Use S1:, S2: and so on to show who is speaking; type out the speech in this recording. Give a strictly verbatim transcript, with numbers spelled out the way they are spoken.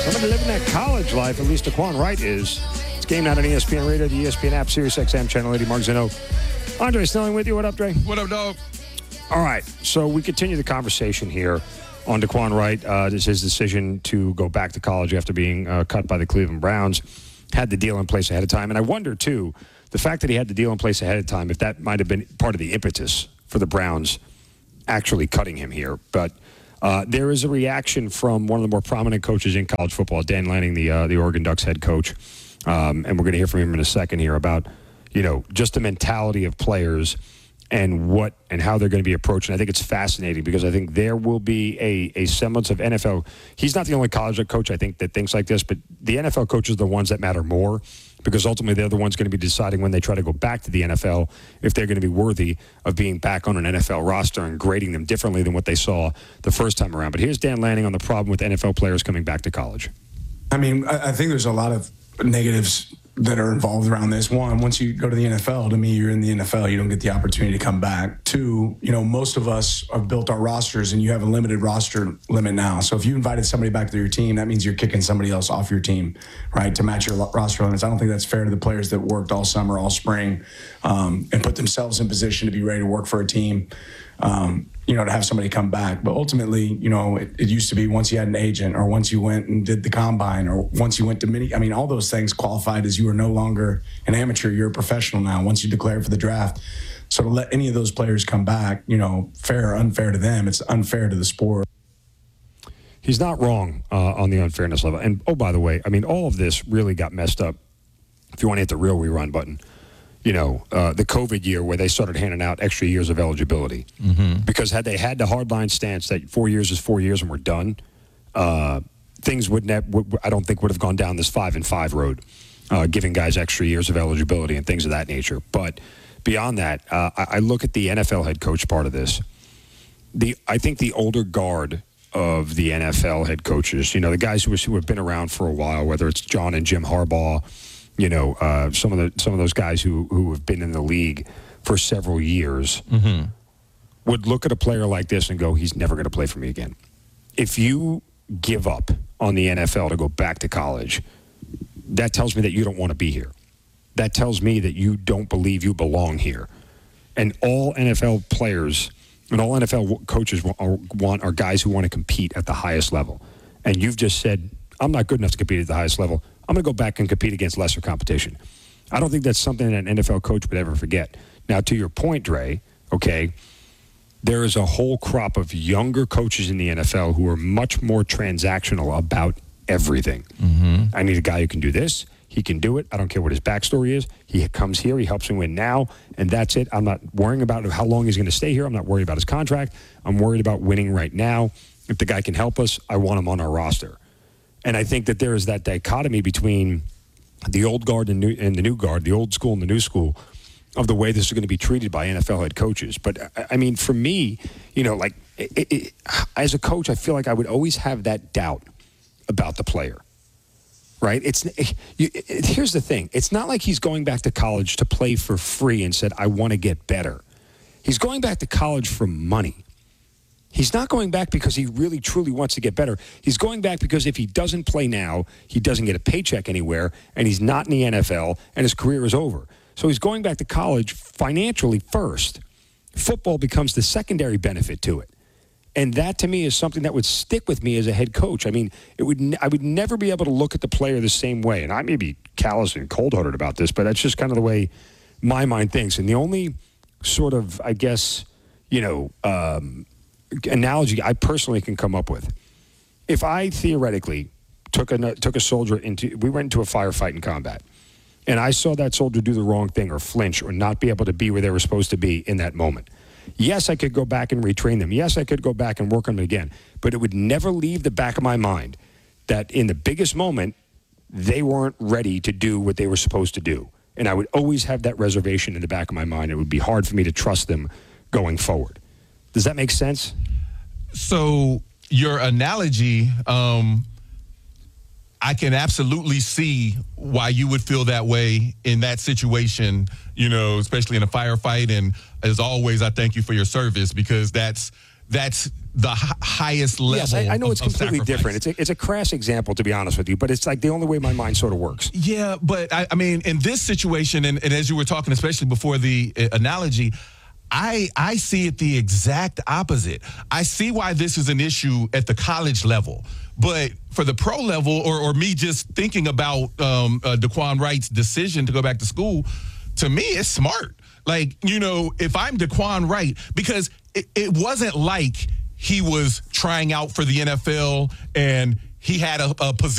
S1: Somebody living that college life, at least Daquan Wright is. It's Game Night on E S P N Radio, the E S P N app, Sirius X M, Channel eighty, Mark Zeno. Andre Snelling with you. What up, Dre?
S2: What up, dog?
S1: All right, so we continue the conversation here on Daquan Wright. Uh, this is his decision to go back to college after being uh, cut by the Cleveland Browns. Had the deal in place ahead of time. And I wonder, too, the fact that he had the deal in place ahead of time, if that might have been part of the impetus for the Browns actually cutting him here. But uh, there is a reaction from one of the more prominent coaches in college football, Dan Lanning, the uh, the Oregon Ducks head coach. Um, and we're going to hear from him in a second here about, you know, just the mentality of players and what and how they're going to be approached. And I think it's fascinating because I think there will be a, a semblance of N F L. He's not the only college coach, I think, that thinks like this, but the N F L coaches are the ones that matter more because ultimately they're the ones going to be deciding when they try to go back to the N F L if they're going to be worthy of being back on an N F L roster and grading them differently than what they saw the first time around. But here's Dan Lanning on the problem with N F L players coming back to college.
S3: I mean, I think there's a lot of negatives that are involved around this. One, once you go to the N F L, to me, you're in the N F L. You don't get the opportunity to come back. Two, you know, most of us have built our rosters, and you have a limited roster limit now. So if you invited somebody back to your team, that means you're kicking somebody else off your team, right, to match your roster limits. I don't think that's fair to the players that worked all summer, all spring, um, and put themselves in position to be ready to work for a team. Um, you know, to have somebody come back. But ultimately, you know, it, it used to be once you had an agent or once you went and did the combine or once you went to mini, I mean, all those things qualified as you are no longer an amateur, you're a professional now once you declared for the draft. So to let any of those players come back, you know, fair or unfair to them, it's unfair to the sport.
S1: He's not wrong uh, on the unfairness level. And, oh, by the way, I mean, all of this really got messed up. If you want to hit the real rerun button. You know, uh, the COVID year where they started handing out extra years of eligibility. Mm-hmm. Because had they had the hardline stance that four years is four years and we're done, uh, things would, ne- would I don't think would have gone down this five and five road, uh, giving guys extra years of eligibility and things of that nature. But beyond that, uh, I-, I look at the N F L head coach part of this. The I think the older guard of the N F L head coaches, you know, the guys who, who have been around for a while, whether it's John and Jim Harbaugh, you know, uh, some of the some of those guys who, who have been in the league for several years mm-hmm. would look at a player like this and go, he's never going to play for me again. If you give up on the N F L to go back to college, that tells me that you don't want to be here. That tells me that you don't believe you belong here. And all N F L players and all N F L coaches want are guys who want to compete at the highest level. And you've just said, I'm not good enough to compete at the highest level. I'm going to go back and compete against lesser competition. I don't think that's something that an N F L coach would ever forget. Now, to your point, Dre, okay, there is a whole crop of younger coaches in the N F L who are much more transactional about everything. Mm-hmm. I need a guy who can do this. He can do it. I don't care what his backstory is. He comes here. He helps me win now, and that's it. I'm not worrying about how long he's going to stay here. I'm not worried about his contract. I'm worried about winning right now. If the guy can help us, I want him on our roster. And I think that there is that dichotomy between the old guard and, new, and the new guard, the old school and the new school, of the way this is going to be treated by N F L head coaches. But, I mean, for me, you know, like, it, it, as a coach, I feel like I would always have that doubt about the player, right? It's it, it, here's the thing. It's not like he's going back to college to play for free and said, I want to get better. He's going back to college for money. He's not going back because he really, truly wants to get better. He's going back because if he doesn't play now, he doesn't get a paycheck anywhere, and he's not in the N F L, and his career is over. So he's going back to college financially first. Football becomes the secondary benefit to it. And that, to me, is something that would stick with me as a head coach. I mean, it would. I would never be able to look at the player the same way. And I may be callous and cold-hearted about this, but that's just kind of the way my mind thinks. And the only sort of, I guess, you know, um, analogy I personally can come up with. If I theoretically took a took a soldier into, we went into a firefight in combat, and I saw that soldier do the wrong thing or flinch or not be able to be where they were supposed to be in that moment. Yes, I could go back and retrain them. Yes, I could go back and work on them again. But it would never leave the back of my mind that in the biggest moment, they weren't ready to do what they were supposed to do. And I would always have that reservation in the back of my mind. It would be hard for me to trust them going forward. Does that make sense?
S2: So your analogy, um, I can absolutely see why you would feel that way in that situation, you know, especially in a firefight. And as always, I thank you for your service, because that's that's the h- highest level.
S1: Yes, I, I know
S2: of,
S1: it's
S2: of
S1: completely
S2: sacrifice.
S1: different. It's a, it's a crass example, to be honest with you, but it's like the only way my mind sort of works.
S2: Yeah, but I, I mean, in this situation, and, and as you were talking, especially before the uh, analogy, I I see it the exact opposite. I see why this is an issue at the college level, but for the pro level, or or me just thinking about um, uh, Daquan Wright's decision to go back to school, to me, it's smart. Like, you know, if I'm Daquan Wright, because it, it wasn't like he was trying out for the N F L and he had a, a position.